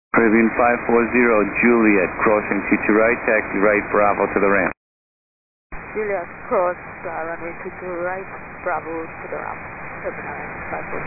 Caribbean 540, Juliet, crossing to right, taxi right, Bravo to the ramp. Juliet, cross, runway 22 right, Bravo to the ramp, Caribbean 540.